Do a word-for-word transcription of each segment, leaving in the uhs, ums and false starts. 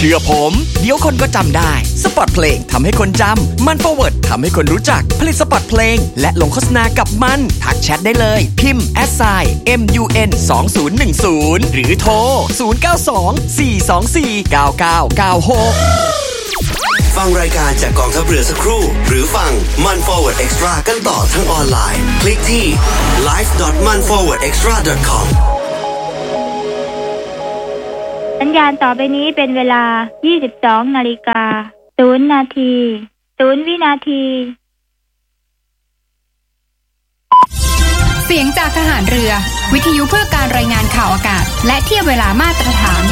ชื่อผมเดี๋ยวคนก็จำได้สปอตเพลงทำให้คนจำมัน Forward ทำให้คนรู้จักผลิตสปอตเพลงและลงโฆษณากับมันทักแชทได้เลยพิมพ์ แอท ไซน์ เอ็ม ยู เอ็น สอง ศูนย์ หนึ่ง ศูนย์ หรือโทรศูนย์ เก้า สอง สี่ สอง สี่ เก้า เก้า เก้า หกฟังรายการจากกองทัพเรือสักครู่หรือฟังมัน Forward Extra กันต่อทั้งออนไลน์คลิกที่ ไลฟ์ ดอท มัน ฟอร์เวิร์ด เอ็กซ์ตร้า ดอท คอมสัญญาณต่อไปนี้เป็นเวลา ยี่สิบสอง นาฬิกา ศูนย์ นาที ศูนย์ วินาทีเสียงจากทหารเรือวิทยุเพื่อการรายงานข่าวอากาศและเทียบเวลามาตรฐาน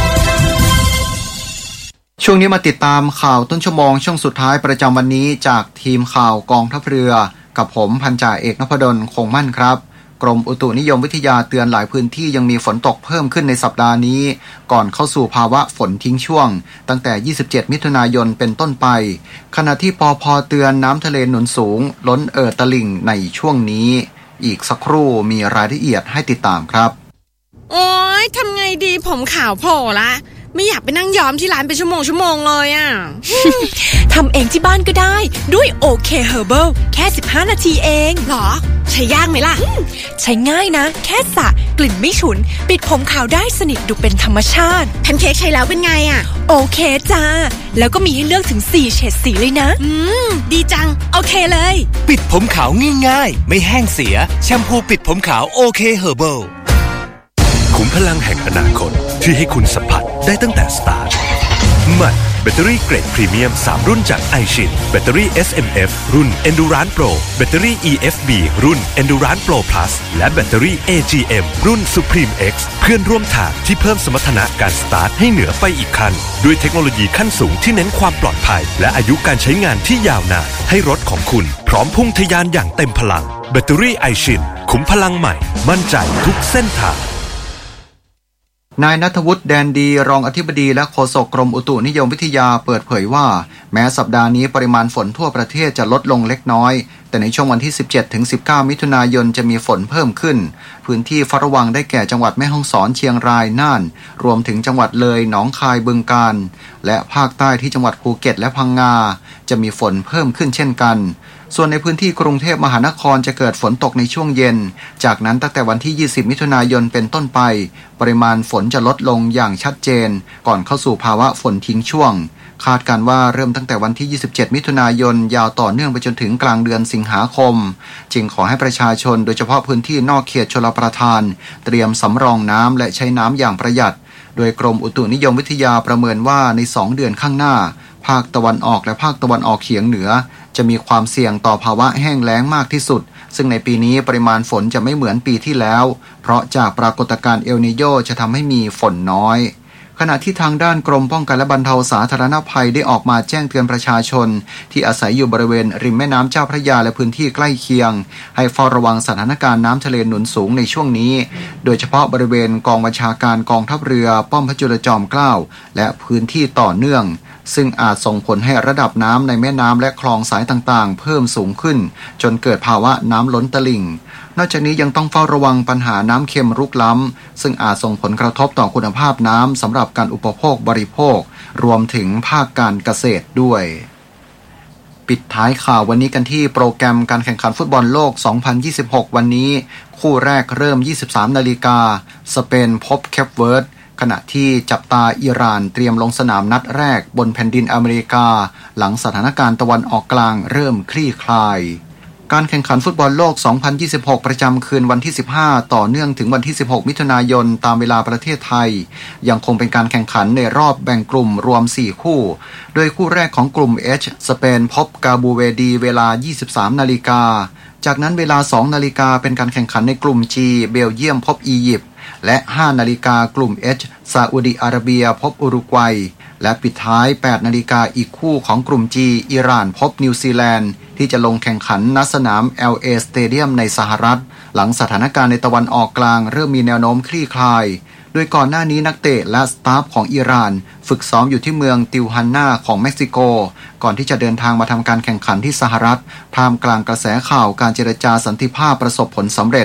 ช่วงนี้มาติดตามข่าวต้นชั่วโมงช่วงสุดท้ายประจำวันนี้จากทีมข่าวกองทัพเรือกับผมพันจ่าเอกนพดลคงมั่นครับกรมอุตุนิยมวิทยาเตือนหลายพื้นที่ยังมีฝนตกเพิ่มขึ้นในสัปดาห์นี้ก่อนเข้าสู่ภาวะฝนทิ้งช่วงตั้งแต่ยี่สิบเจ็ดมิถุนายนเป็นต้นไปขณะที่ปภ.เตือนน้ำทะเลหนุนสูงล้นเอ่อตลิ่งในช่วงนี้อีกสักครู่มีรายละเอียดให้ติดตามครับโอ๊ยทำไงดีผมขาวโผล่ละไม่อยากไปนั่งย้อมที่ร้านเป็นชั่วโมงชั่วโมงเลยอ่ะทำเองที่บ้านก็ได้ด้วยโอเคเฮอร์เบิลแค่สิบห้านาทีเองหรอใช้ยากไหมล่ะใช้ง่ายนะแค่สระกลิ่นไม่ฉุนปิดผมขาวได้สนิทดูเป็นธรรมชาติแพนเค้กใช้แล้วเป็นไงอ่ะโอเคจ้าแล้วก็มีให้เลือกถึงสี่เฉดสีเลยนะอืมดีจังโอเคเลยปิดผมขาวง่ายๆไม่แห้งเสียแชมพูปิดผมขาวโอเคเฮอร์เบิลขุมพลังแห่งอนาคตที่ให้คุณสัมผัสได้ตั้งแต่สตาร์ทมันแบตเตอรี่เกรดพรีเมียมสามรุ่นจากไอชินแบตเตอรี่ เอส เอ็ม เอฟ รุ่น Endurance Pro แบตเตอรี่ อี เอฟ บี รุ่น Endurance Pro Plus และแบตเตอรี่ เอ จี เอ็ม รุ่น Supreme X เพื่อนร่วมทางที่เพิ่มสมรรถนะการสตาร์ทให้เหนือไปอีกขั้นด้วยเทคโนโลยีขั้นสูงที่เน้นความปลอดภัยและอายุการใช้งานที่ยาวนานให้รถของคุณพร้อมพุ่งทะยานอย่างเต็มพลังแบตเตอรี่ไอชินขุมพลังใหม่มั่นใจทุกเส้นทางนายณัฐวุฒิแดนดีรองอธิบดีและโฆษกกรมอุตุนิยมวิทยาเปิดเผยว่าแม้สัปดาห์นี้ปริมาณฝนทั่วประเทศจะลดลงเล็กน้อยแต่ในช่วงวันที่ สิบเจ็ดถึงสิบเก้า มิถุนายนจะมีฝนเพิ่มขึ้นพื้นที่เฝ้าระวังได้แก่จังหวัดแม่ฮ่องสอนเชียงรายน่านรวมถึงจังหวัดเลยหนองคายบึงกาฬและภาคใต้ที่จังหวัดภูเก็ตและพังงาจะมีฝนเพิ่มขึ้นเช่นกันส่วนในพื้นที่กรุงเทพมหานครจะเกิดฝนตกในช่วงเย็นจากนั้นตั้งแต่วันที่ยี่สิบมิถุนายนเป็นต้นไปปริมาณฝนจะลดลงอย่างชัดเจนก่อนเข้าสู่ภาวะฝนทิ้งช่วงคาดการว่าเริ่มตั้งแต่วันที่ยี่สิบเจ็ดมิถุนายนยาวต่อเนื่องไปจนถึงกลางเดือนสิงหาคมจึงขอให้ประชาชนโดยเฉพาะพื้นที่นอกเขตชลประทานเตรียมสำรองน้ำและใช้น้ำอย่างประหยัดโดยกรมอุตุนิยมวิทยาประเมินว่าในสองเดือนข้างหน้าภาคตะวันออกและภาคตะวันออกเฉียงเหนือจะมีความเสี่ยงต่อภาวะแห้งแล้งมากที่สุดซึ่งในปีนี้ปริมาณฝนจะไม่เหมือนปีที่แล้วเพราะจากปรากฏการณ์เอลนีโญจะทำให้มีฝนน้อยขณะที่ทางด้านกรมป้องกันและบรรเทาสาธารณภัยได้ออกมาแจ้งเตือนประชาชนที่อาศัยอยู่บริเวณริมแม่น้ำเจ้าพระยาและพื้นที่ใกล้เคียงให้เฝ้าระวังสถานการณ์น้ำทะเลหนุนสูงในช่วงนี้โดยเฉพาะบริเวณกองบัญชาการกองทัพเรือป้อมพระจุลจอมเกล้าและพื้นที่ต่อเนื่องซึ่งอาจส่งผลให้ระดับน้ำในแม่น้ำและคลองสายต่างๆเพิ่มสูงขึ้นจนเกิดภาวะน้ำล้นตลิ่งนอกจากนี้ยังต้องเฝ้าระวังปัญหาน้ำเค็มรุกล้ำซึ่งอาจส่งผลกระทบต่อคุณภาพน้ำสำหรับการอุปโภคบริโภครวมถึงภาคการเกษตรด้วยปิดท้ายข่าววันนี้กันที่โปรแกรมการแข่งขันฟุตบอลโลกสองพันยี่สิบหกวันนี้คู่แรกเริ่ม ยี่สิบสาม นาฬิกาสเปนพบเคปเวิร์ดขณะที่จับตาอิหร่านเตรียมลงสนามนัดแรกบนแผ่นดินอเมริกาหลังสถานการณ์ตะวันออกกลางเริ่มคลี่คลายการแข่งขันฟุตบอลโลกสองพันยี่สิบหกประจำคืนวันที่สิบห้าต่อเนื่องถึงวันที่สิบหกมิถุนายนตามเวลาประเทศไทยยังคงเป็นการแข่งขันในรอบแบ่งกลุ่มรวมสี่คู่โดยคู่แรกของกลุ่ม H สเปนพบกาบูเวดีเวลา ยี่สิบสาม นาฬิกาจากนั้นเวลา สอง นาฬิกาเป็นการแข่งขันในกลุ่ม G เบลเยียมพบอียิปต์และ ห้า นาฬิกากลุ่ม H ซาอุดิอาระเบียพบอุรุกวัยและปิดท้าย แปด นาฬิกาอีกคู่ของกลุ่ม G อิหร่านพบนิวซีแลนด์ที่จะลงแข่งขันณสนาม แอล เอ Stadium ในสหรัฐหลังสถานการณ์ในตะวันออกกลางเริ่มมีแนวโน้มคลี่คลายโดยก่อนหน้านี้นักเตะและสตาฟของอิหร่านฝึกซ้อมอยู่ที่เมืองติวฮันนาของเม็กซิโกก่อนที่จะเดินทางมาทำการแข่งขันที่สหรัฐท่ามกลางกระแสข่าวการเจรจาสันติภาพประสบผลสำเร็จ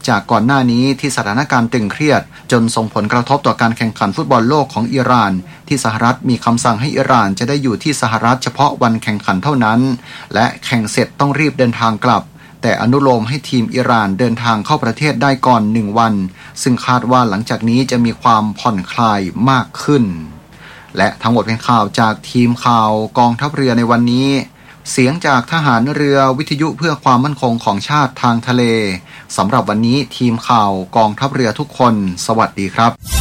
จากก่อนหน้านี้ที่สถานการณ์ตึงเครียดจนส่งผลกระทบต่อการแข่งขันฟุตบอลโลกของอิหร่านที่สหรัฐมีคำสั่งให้อิหร่านจะได้อยู่ที่สหรัฐเฉพาะวันแข่งขันเท่านั้นและแข่งเสร็จต้องรีบเดินทางกลับแต่อนุโลมให้ทีมอิหร่านเดินทางเข้าประเทศได้ก่อนหนึ่งวันซึ่งคาดว่าหลังจากนี้จะมีความผ่อนคลายมากขึ้นและทั้งหมดเป็นข่าวจากทีมข่าวกองทัพเรือในวันนี้เสียงจากทหารเรือวิทยุเพื่อความมั่นคงของชาติทางทะเลสำหรับวันนี้ทีมข่าวกองทัพเรือทุกคนสวัสดีครับ